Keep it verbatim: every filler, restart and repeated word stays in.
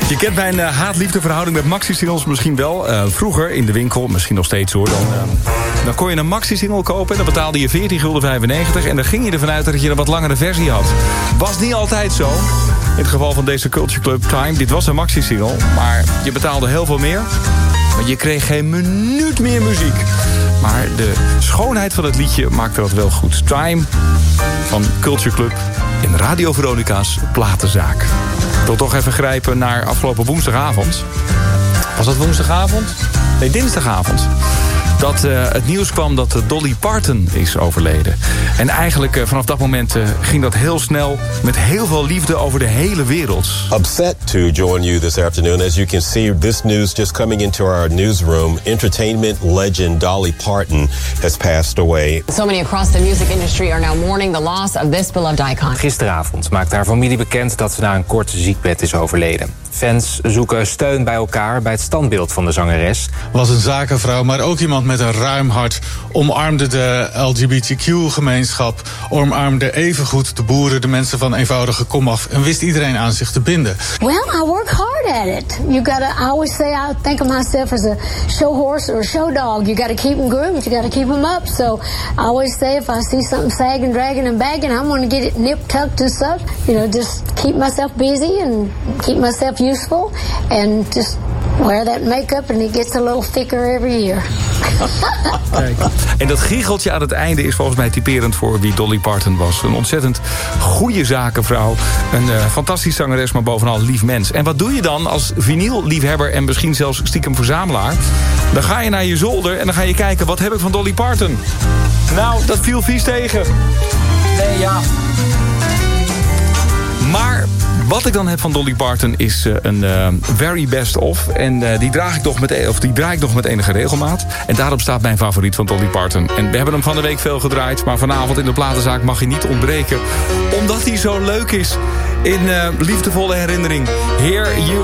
Je kent mijn uh, haat-liefde verhouding met maxi-singles misschien wel. Uh, vroeger in de winkel, misschien nog steeds hoor. Dan, uh, dan kon je een maxi-single kopen en dan betaalde je veertien gulden vijfennegentig. En dan ging je ervan uit dat je een wat langere versie had. Was niet altijd zo. In het geval van deze Culture Club Time, dit was een maxi-single. Maar je betaalde heel veel meer. Maar je kreeg geen minuut meer muziek. Maar de schoonheid van het liedje maakte dat wel goed. Time van Culture Club in Radio Veronica's platenzaak. Ik wil toch even grijpen naar afgelopen woensdagavond. Was dat woensdagavond? Nee, dinsdagavond. Dat uh, het nieuws kwam dat Dolly Parton is overleden. En eigenlijk uh, vanaf dat moment uh, ging dat heel snel met heel veel liefde over de hele wereld. Upset to join you this afternoon. As you can see, this news just coming into our newsroom. Entertainment legend Dolly Parton has passed away. So many across the music industry are now mourning the loss of this beloved icon. Gisteravond maakte haar familie bekend dat ze na een korte ziekbed is overleden. Fans zoeken steun bij elkaar bij het standbeeld van de zangeres. Was een zakenvrouw, maar ook iemand met een ruim hart. Omarmde de L G B T Q-gemeenschap. Omarmde evengoed de boeren, de mensen van eenvoudige komaf. En wist iedereen aan zich te binden. Well, I work hard at it. You gotta, I always say, I think of myself as a show horse or a show dog. You gotta keep them groomed, you gotta keep them up. So I always say if I see something sagging, dragging and bagging, I'm gonna get it nipped, tucked and stuff. You know, just keep myself busy and keep myself useful and just wear that makeup and it gets a little thicker every year. Kijk. En dat giecheltje aan het einde is volgens mij typerend voor wie Dolly Parton was. Een ontzettend goede zakenvrouw. Een uh, fantastisch zangeres, maar bovenal lief mens. En wat doe je dan als vinylliefhebber en misschien zelfs stiekem verzamelaar? Dan ga je naar je zolder en dan ga je kijken, wat heb ik van Dolly Parton? Nou, dat viel vies tegen. Nee, ja. Maar wat ik dan heb van Dolly Parton is uh, een uh, very best of. En uh, die, draag ik nog met, of die draai ik nog met enige regelmaat. En daarop staat mijn favoriet van Dolly Parton. En we hebben hem van de week veel gedraaid. Maar vanavond in de platenzaak mag hij niet ontbreken. Omdat hij zo leuk is in uh, liefdevolle herinnering. Here You